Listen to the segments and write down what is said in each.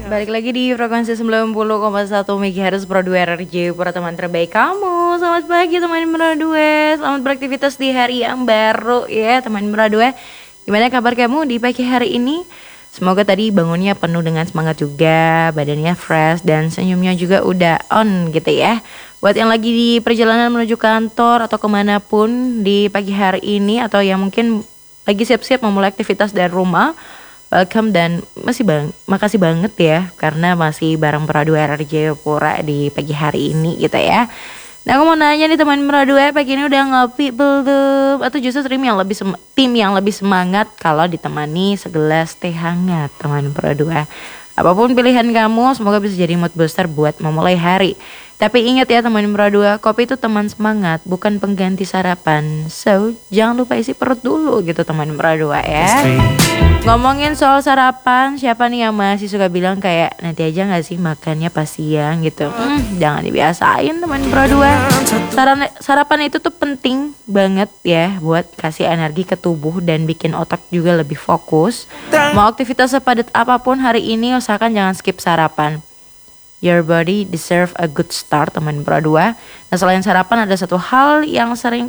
Balik lagi di frekuensi 90,1 MHz Pro 2 RRJ para teman terbaik kamu. Selamat pagi teman Pro 2. Selamat beraktivitas di hari yang baru ya teman Pro 2. Gimana kabar kamu di pagi hari ini? Semoga tadi bangunnya penuh dengan semangat juga, badannya fresh dan senyumnya juga udah on gitu ya. Buat yang lagi di perjalanan menuju kantor atau kemanapun di pagi hari ini, atau yang mungkin lagi siap-siap memulai aktivitas dari rumah, welcome dan makasih banget ya karena masih bareng Pradu RRJ Pura di pagi hari ini gitu ya. Nah aku mau nanya nih teman Pradu, pagi ini udah ngopi belum? Atau justru tim yang lebih semangat kalau ditemani segelas teh hangat teman Pradu. Apapun pilihan kamu, semoga bisa jadi mood booster buat memulai hari. Tapi ingat ya teman Pro 2, kopi itu teman semangat, bukan pengganti sarapan. So, jangan lupa isi perut dulu gitu teman Pro 2 ya. Ngomongin soal sarapan, siapa nih yang masih suka bilang kayak nanti aja gak sih makannya pas siang gitu. Jangan dibiasain teman Pro 2. Sarapan itu tuh penting banget ya buat kasih energi ke tubuh dan bikin otak juga lebih fokus. Mau aktivitas sepadat apapun hari ini, usahakan jangan skip sarapan. Your body deserve a good start teman Pro 2. Nah selain sarapan ada satu hal yang sering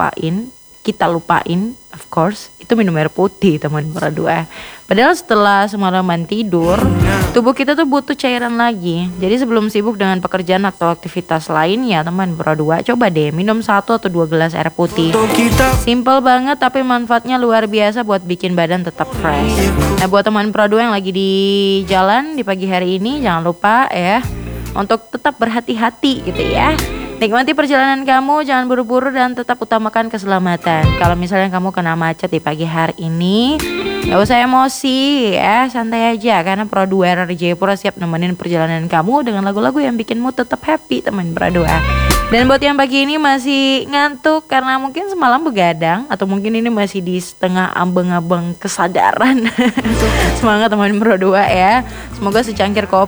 kita lupain of course, itu minum air putih teman Pro 2. Padahal setelah semalaman tidur, tubuh kita tuh butuh cairan lagi. Jadi sebelum sibuk dengan pekerjaan atau aktivitas lainnya teman Pro 2, coba deh minum 1 atau 2 gelas air putih. Simple banget tapi manfaatnya luar biasa buat bikin badan tetap fresh. Nah buat teman Pro 2 yang lagi di jalan di pagi hari ini, jangan lupa ya untuk tetap berhati-hati gitu ya. Nikmati perjalanan kamu, jangan buru-buru dan tetap utamakan keselamatan. Kalau misalnya kamu kena macet di pagi hari ini, gak usah emosi ya, santai aja. Karena Pro 2 RRJ Pura siap nemenin perjalanan kamu dengan lagu-lagu yang bikinmu tetap happy teman Pro 2. Dan buat yang pagi ini masih ngantuk karena mungkin semalam begadang, atau mungkin ini masih di setengah ambang-ambang kesadaran. Semangat teman Pro 2 ya. Semoga secangkir kopi